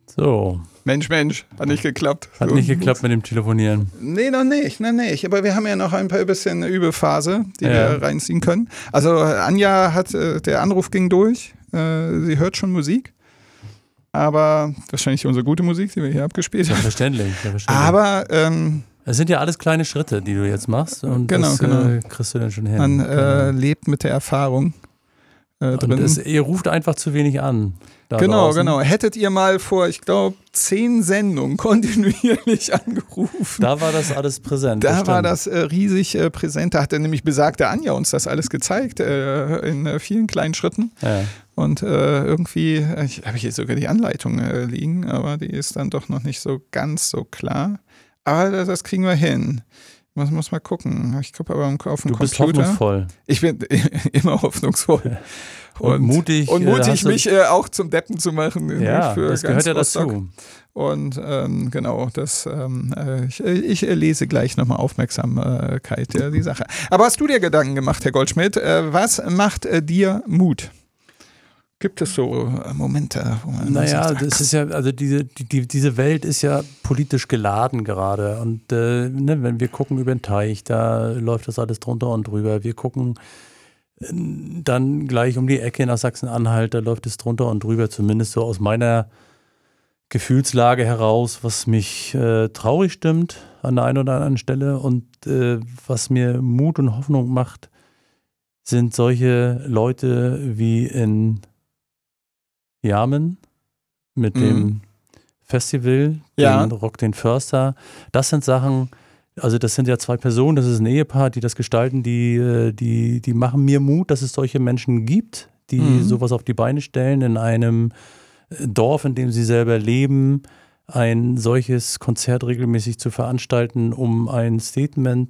So. Mensch, hat nicht geklappt. Hat nicht geklappt mit dem Telefonieren. Nee, noch nicht. Aber wir haben ja noch ein bisschen Übephase, die wir reinziehen können. Also Anja der Anruf ging durch. Sie hört schon Musik. Aber wahrscheinlich unsere gute Musik, die wir hier abgespielt haben. Selbstverständlich. Aber es sind ja alles kleine Schritte, die du jetzt machst. Und das kriegst du dann schon hin. Man lebt mit der Erfahrung drin. Ihr ruft einfach zu wenig an. Genau. Hättet ihr mal vor, ich glaube, 10 Sendungen kontinuierlich angerufen. Da war das alles präsent. Da war das riesig präsent. Da hat nämlich besagte Anja uns das alles gezeigt, in vielen kleinen Schritten. Ja. Und irgendwie habe ich jetzt sogar die Anleitung liegen, aber die ist dann doch noch nicht so ganz so klar. Aber das kriegen wir hin. Muss mal gucken. Ich gucke aber auf den Computer. Du bist hoffnungsvoll. Ich bin immer hoffnungsvoll. Und mutig. Und mutig, mich auch zum Deppen zu machen. Ja, für das gehört ja dazu. Und genau, ich lese gleich nochmal Aufmerksamkeit die Sache. Aber hast du dir Gedanken gemacht, Herr Goldschmidt? Was macht dir Mut? Gibt es so Momente, wo man sagt, das ist ja, also diese Welt ist ja politisch geladen gerade. Und wenn wir gucken über den Teich, da läuft das alles drunter und drüber. Wir gucken dann gleich um die Ecke nach Sachsen-Anhalt, da läuft es drunter und drüber, zumindest so aus meiner Gefühlslage heraus, was mich traurig stimmt an der einen oder anderen Stelle. Und was mir Mut und Hoffnung macht, sind solche Leute wie in Jamen mit dem Festival, den Rock den Förster. Das sind Sachen, also das sind ja 2 Personen, das ist ein Ehepaar, die das gestalten, die machen mir Mut, dass es solche Menschen gibt, die sowas auf die Beine stellen, in einem Dorf, in dem sie selber leben, ein solches Konzert regelmäßig zu veranstalten, um ein Statement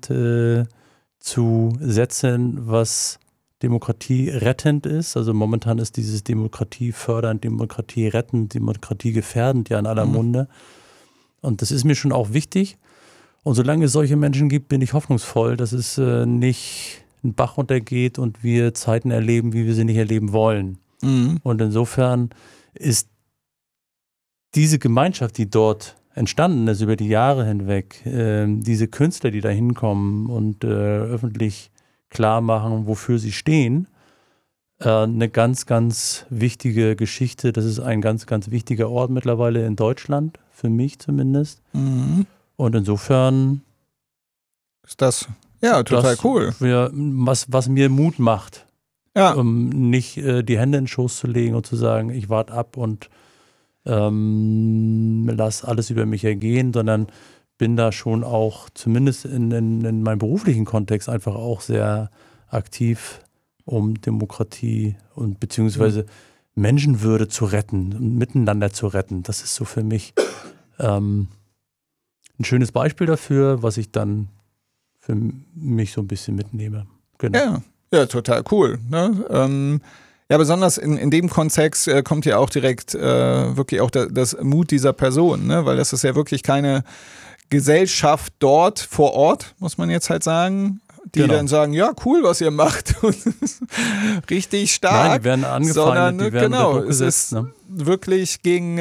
zu setzen, was Demokratie rettend ist. Also momentan ist dieses Demokratie fördernd, Demokratie rettend, Demokratie gefährdend ja in aller Munde. Und das ist mir schon auch wichtig. Und solange es solche Menschen gibt, bin ich hoffnungsvoll, dass es nicht ein Bach runtergeht und wir Zeiten erleben, wie wir sie nicht erleben wollen. Und insofern ist diese Gemeinschaft, die dort entstanden ist über die Jahre hinweg, diese Künstler, die da hinkommen und öffentlich klar machen, wofür sie stehen, eine ganz, ganz wichtige Geschichte. Das ist ein ganz, ganz wichtiger Ort mittlerweile in Deutschland, für mich zumindest. Und insofern ist das total cool. Was mir Mut macht, nicht die Hände in den Schoß zu legen und zu sagen, ich warte ab und lass alles über mich ergehen, sondern bin da schon auch, zumindest in meinem beruflichen Kontext, einfach auch sehr aktiv, um Demokratie und beziehungsweise Menschenwürde zu retten und miteinander zu retten. Das ist so für mich ein schönes Beispiel dafür, was ich dann für mich so ein bisschen mitnehme. Genau. Ja, total cool. Ne? Besonders in dem Kontext kommt ja auch direkt wirklich auch das Mut dieser Person, ne? Weil das ist ja wirklich keine Gesellschaft dort vor Ort, muss man jetzt halt sagen, die dann sagen, ja, cool, was ihr macht. Richtig stark. Nein, die werden angefeindet, die werden durchgesetzt. Es ist wirklich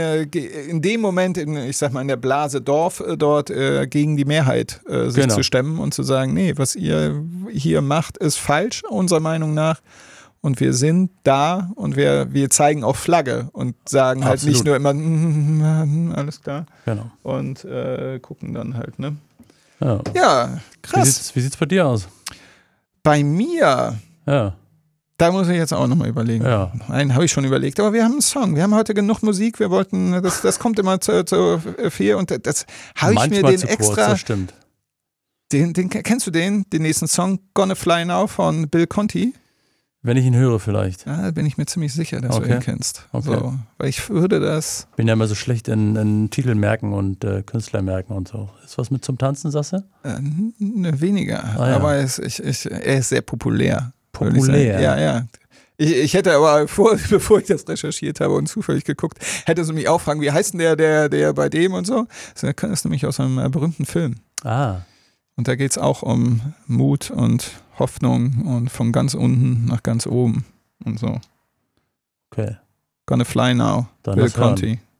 in dem Moment, ich sag mal in der Blase Dorf dort, gegen die Mehrheit sich zu stemmen und zu sagen, nee, was ihr hier macht, ist falsch, unserer Meinung nach. Und wir sind da und wir zeigen auch Flagge und sagen halt nicht nur immer, alles klar. Genau. Und gucken dann halt, ne? Ja, krass. Wie sieht's bei dir aus? Bei mir? Da muss ich jetzt auch nochmal überlegen. Einen habe ich schon überlegt, aber wir haben einen Song. Wir haben heute genug Musik. Wir wollten, das kommt immer zu viel und das habe ich mir den extra. Kurz, das stimmt. Den kennst du den nächsten Song Gonna Fly Now von Bill Conti? Wenn ich ihn höre vielleicht. Ja, bin ich mir ziemlich sicher, dass du ihn kennst. Okay. So, weil ich würde das... Bin ja immer so schlecht in Titelmerken und Künstlermerken und so. Ist was mit zum Tanzen, sagst du? Weniger, aber er ist sehr populär. Populär? Ja. Ich hätte aber, bevor ich das recherchiert habe und zufällig geguckt, hätte sie mich auch fragen, wie heißt denn der bei dem und so? Das ist nämlich aus einem berühmten Film. Und da geht es auch um Mut und Hoffnung und von ganz unten nach ganz oben und so. Okay. Gonna Fly Now, Dann Bill Conti.